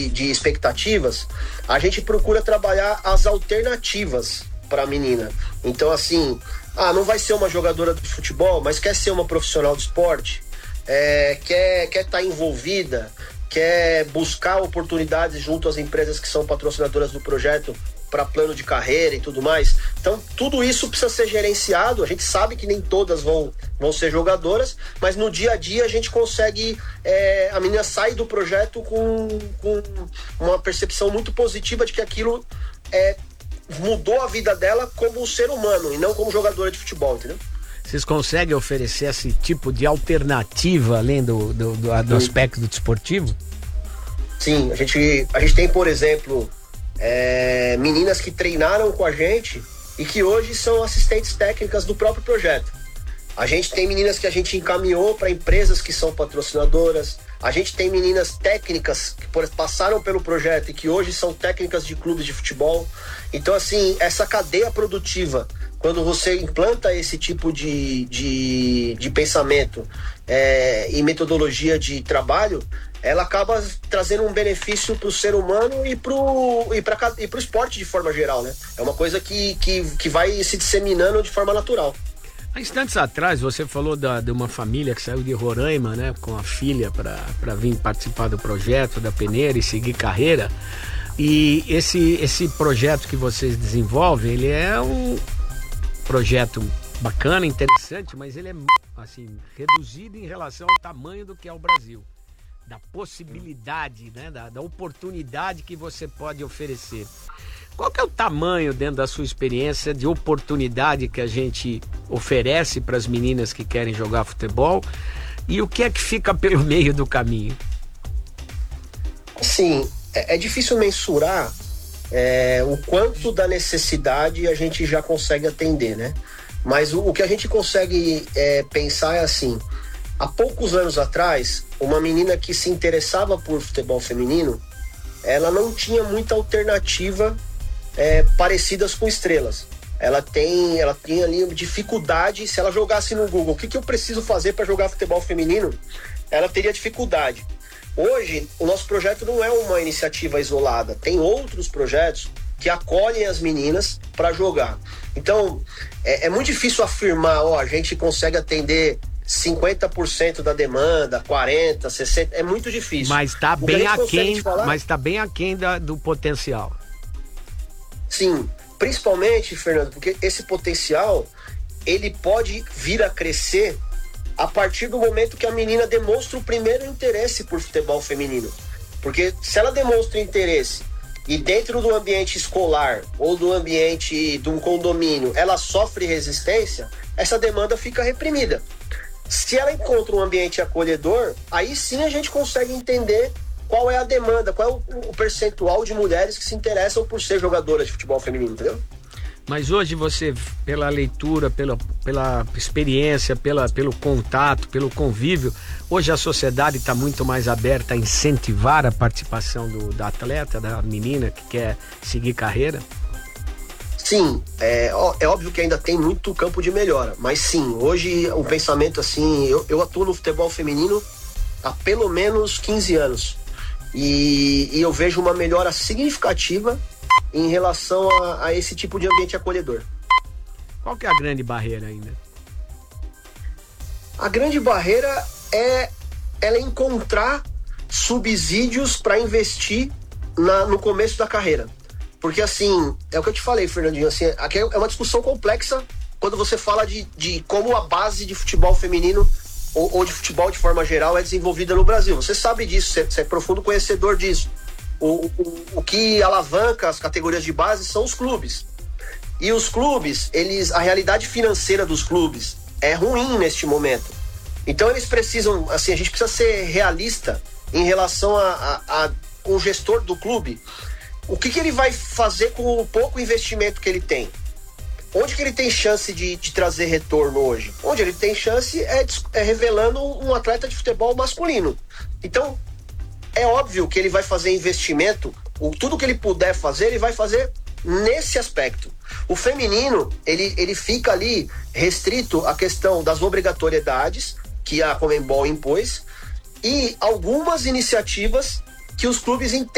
de expectativas, a gente procura trabalhar as alternativas para a menina. Então, assim, não vai ser uma jogadora de futebol, mas quer ser uma profissional de esporte, quer estar envolvida, quer buscar oportunidades junto às empresas que são patrocinadoras do projeto para plano de carreira e tudo mais. Então, tudo isso precisa ser gerenciado. A gente sabe que nem todas vão ser jogadoras, mas no dia a dia a gente consegue... a menina sai do projeto com uma percepção muito positiva de que aquilo mudou a vida dela como ser humano e não como jogadora de futebol, entendeu? Vocês conseguem oferecer esse tipo de alternativa além do aspecto desportivo? Sim, a gente tem, por exemplo... meninas que treinaram com a gente e que hoje são assistentes técnicas do próprio projeto. A gente tem meninas que a gente encaminhou para empresas que são patrocinadoras. A gente tem meninas técnicas que passaram pelo projeto e que hoje são técnicas de clubes de futebol. Então, assim, essa cadeia produtiva, quando você implanta esse tipo de pensamento e metodologia de trabalho, ela acaba trazendo um benefício para o ser humano e para o esporte de forma geral, né? É uma coisa que vai se disseminando de forma natural. Há instantes atrás você falou de uma família que saiu de Roraima, né, com a filha para vir participar do projeto da peneira e seguir carreira. E esse projeto que vocês desenvolvem, ele é um projeto bacana, interessante, mas ele é assim, reduzido em relação ao tamanho do que é o Brasil. Da possibilidade, né, da oportunidade que você pode oferecer. Qual que é o tamanho, dentro da sua experiência, de oportunidade que a gente oferece para as meninas que querem jogar futebol e o que é que fica pelo meio do caminho? Sim, é difícil mensurar o quanto da necessidade a gente já consegue atender, né? Mas o que a gente consegue pensar é assim: há poucos anos atrás, uma menina que se interessava por futebol feminino, ela não tinha muita alternativa parecidas com estrelas. Ela tinha ali dificuldade. Se ela jogasse no Google, o que eu preciso fazer para jogar futebol feminino, ela teria dificuldade. Hoje, o nosso projeto não é uma iniciativa isolada. Tem outros projetos que acolhem as meninas para jogar. Então, é muito difícil afirmar, a gente consegue atender 50% da demanda, 40%, 60%, é muito difícil. Mas está bem aquém do potencial. Sim, principalmente, Fernando, porque esse potencial, ele pode vir a crescer a partir do momento que a menina demonstra o primeiro interesse por futebol feminino. Porque se ela demonstra interesse e dentro do ambiente escolar ou do ambiente de um condomínio ela sofre resistência, essa demanda fica reprimida. Se ela encontra um ambiente acolhedor, aí sim a gente consegue entender qual é a demanda, qual é o percentual de mulheres que se interessam por ser jogadoras de futebol feminino, entendeu? Mas hoje você, pela leitura, pela experiência, pelo contato, pelo convívio, hoje a sociedade está muito mais aberta a incentivar a participação da atleta, da menina que quer seguir carreira? Sim, é óbvio que ainda tem muito campo de melhora, mas sim, hoje o pensamento assim, eu atuo no futebol feminino há pelo menos 15 anos e eu vejo uma melhora significativa em relação a esse tipo de ambiente acolhedor. Qual que é a grande barreira ainda? A grande barreira ela encontrar subsídios para investir no começo da carreira. Porque assim, é o que eu te falei, Fernandinho, assim, aqui é uma discussão complexa quando você fala de como a base de futebol feminino ou de futebol de forma geral é desenvolvida no Brasil. Você sabe disso, você é profundo conhecedor disso. O que alavanca as categorias de base são os clubes. E os clubes, a realidade financeira dos clubes é ruim neste momento. Então eles precisam, assim, a gente precisa ser realista em relação a o gestor do clube. O que ele vai fazer com o pouco investimento que ele tem? Onde que ele tem chance de trazer retorno hoje? Onde ele tem chance é revelando um atleta de futebol masculino. Então, é óbvio que ele vai fazer investimento, tudo que ele puder fazer, ele vai fazer nesse aspecto. O feminino, ele fica ali restrito à questão das obrigatoriedades que a Conmebol impôs e algumas iniciativas que os clubes